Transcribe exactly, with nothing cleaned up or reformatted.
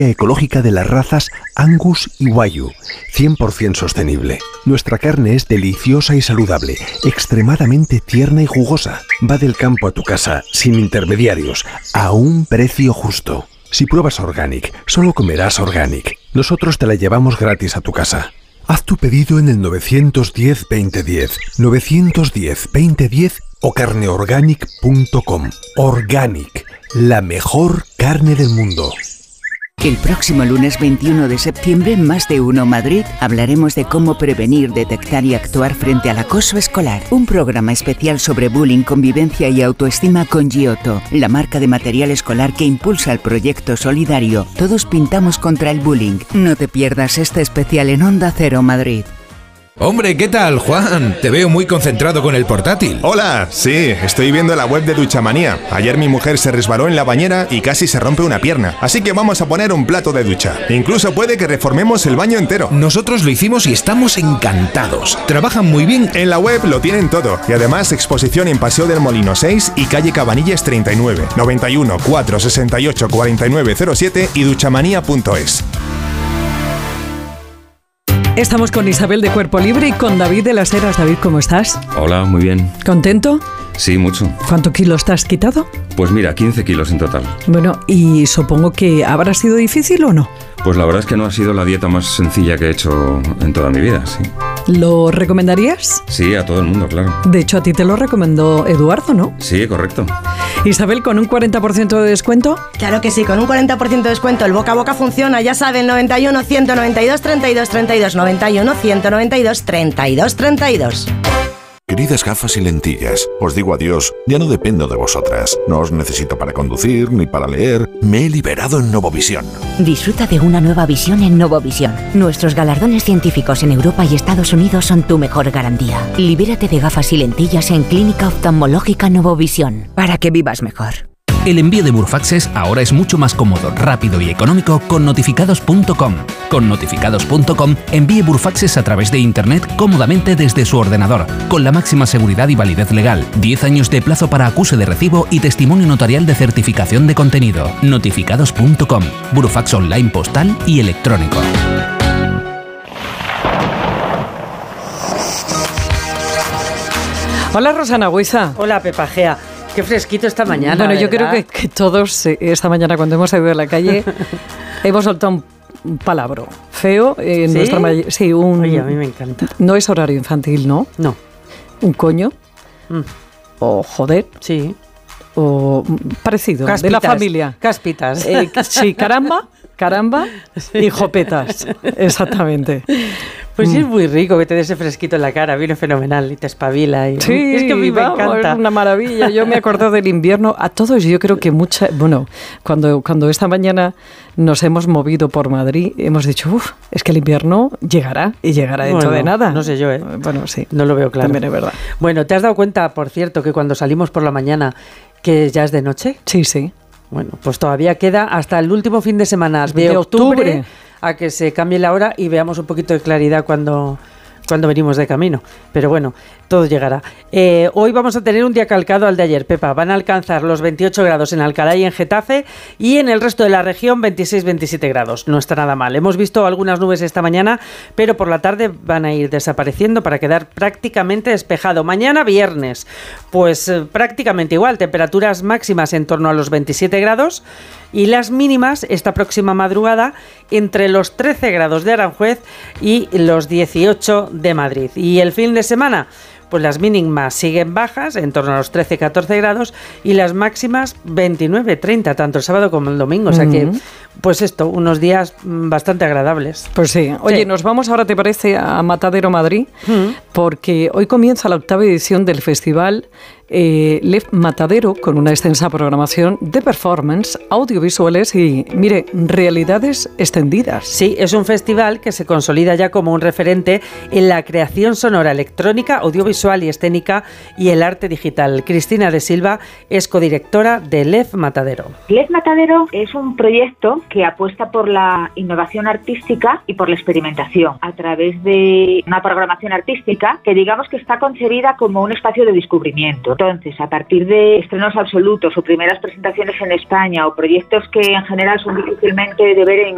ecológica de las razas Angus y Wagyu, cien por ciento sostenible. Nuestra carne es deliciosa y saludable, extremadamente tierna y jugosa. Va del campo a tu casa, sin intermediarios, a un precio justo. Si pruebas Organic, solo comerás Organic. Nosotros te la llevamos gratis a tu casa. Haz tu pedido en el nueve uno cero, veinte diez, nueve uno cero, veinte diez o carneorganic punto com. Organic, la mejor carne del mundo. El próximo lunes veintiuno de septiembre en Más de Uno Madrid hablaremos de cómo prevenir, detectar y actuar frente al acoso escolar. Un programa especial sobre bullying, convivencia y autoestima con Giotto, la marca de material escolar que impulsa el proyecto solidario Todos Pintamos contra el Bullying. No te pierdas este especial en Onda Cero Madrid. Hombre, ¿qué tal, Juan? Te veo muy concentrado con el portátil. Hola, sí, estoy viendo la web de Duchamanía. Ayer mi mujer se resbaló en la bañera y casi se rompe una pierna. Así que vamos a poner un plato de ducha. Incluso puede que reformemos el baño entero. Nosotros lo hicimos y estamos encantados. Trabajan muy bien. En la web lo tienen todo. Y además exposición en Paseo del Molino seis y calle Cabanillas treinta y nueve, noventa y uno, cuatrocientos sesenta y ocho, cuarenta y nueve cero siete y duchamanía punto es. Estamos con Isabel de Cuerpo Libre y con David de las Heras. David, ¿cómo estás? Hola, muy bien. ¿Contento? Sí, mucho. ¿Cuántos kilos te has quitado? Pues mira, quince kilos en total. Bueno, y supongo que habrá sido difícil ¿o no? Pues la verdad es que no ha sido la dieta más sencilla que he hecho en toda mi vida, sí. ¿Lo recomendarías? Sí, a todo el mundo, claro. De hecho, a ti te lo recomendó Eduardo, ¿no? Sí, correcto. Isabel, ¿con un cuarenta por ciento de descuento? Claro que sí, con un cuarenta por ciento de descuento el boca a boca funciona, ya saben, noventa y uno, ciento noventa y dos, treinta y dos, treinta y dos, noventa y uno, ciento noventa y dos, treinta y dos, treinta y dos. Queridas gafas y lentillas, os digo adiós, ya no dependo de vosotras. No os necesito para conducir ni para leer. Me he liberado en Novovisión. Disfruta de una nueva visión en Novovisión. Nuestros galardones científicos en Europa y Estados Unidos son tu mejor garantía. Libérate de gafas y lentillas en Clínica Oftalmológica Novovisión, para que vivas mejor. El envío de Burfaxes ahora es mucho más cómodo, rápido y económico con notificados punto com. Con notificados punto com envíe Burfaxes a través de Internet cómodamente desde su ordenador, con la máxima seguridad y validez legal, diez años de plazo para acuse de recibo y testimonio notarial de certificación de contenido. notificados punto com, Burfax online postal y electrónico. Hola, Rosana Huiza. Hola, Pepa Gea. Qué fresquito esta mañana. Bueno, yo ¿verdad? creo que, que todos eh, esta mañana cuando hemos salido a la calle hemos soltado un, un palabro feo en ¿Sí? nuestra mayoría. Sí, un. Oye, a mí me encanta. No es horario infantil, ¿no? No. Un coño. Mm. O joder. Sí. O parecido. Caspitas, de la familia. Caspitas. Eh, sí, caramba, caramba sí. Y jopetas. Exactamente. Pues mm. sí, es muy rico que te dé ese fresquito en la cara, viene fenomenal y te espabila. Y... Sí, es que a mí me vamos, encanta. Es una maravilla. Yo me acuerdo del invierno. A todos yo creo que mucha... Bueno, cuando, cuando esta mañana nos hemos movido por Madrid, hemos dicho, uff, es que el invierno llegará y llegará dentro bueno, de nada. No sé yo, ¿eh? Bueno, sí. No lo veo claro. También es verdad. Bueno, ¿te has dado cuenta, por cierto, que cuando salimos por la mañana, que ya es de noche? Sí, sí. Bueno, pues todavía queda hasta el último fin de semana de, de octubre, octubre a que se cambie la hora y veamos un poquito de claridad cuando... cuando venimos de camino, pero bueno, todo llegará. Eh, hoy vamos a tener un día calcado al de ayer, Pepa. Van a alcanzar los veintiocho grados en Alcalá y en Getafe y en el resto de la región veintiséis veintisiete grados. No está nada mal. Hemos visto algunas nubes esta mañana, pero por la tarde van a ir desapareciendo para quedar prácticamente despejado. Mañana viernes, pues eh, prácticamente igual, temperaturas máximas en torno a los veintisiete grados y las mínimas esta próxima madrugada entre los trece grados de Aranjuez y los dieciocho de Madrid. Y el fin de semana, pues las mínimas siguen bajas, en torno a los trece catorce grados, y las máximas veintinueve treinta, tanto el sábado como el domingo. O sea uh-huh. que, pues esto, unos días bastante agradables. Pues sí. Oye, sí. Nos vamos ahora, ¿te parece?, a Matadero, Madrid, uh-huh. porque hoy comienza la octava edición del festival Eh, Lev Matadero, con una extensa programación de performance, audiovisuales y, mire, realidades extendidas. Sí, es un festival que se consolida ya como un referente en la creación sonora, electrónica, audiovisual y escénica y el arte digital. Cristina de Silva es codirectora de Lev Matadero. Lev Matadero es un proyecto que apuesta por la innovación artística y por la experimentación a través de una programación artística que digamos que está concebida como un espacio de descubrimiento. Entonces, a partir de estrenos absolutos o primeras presentaciones en España o proyectos que en general son difícilmente de ver en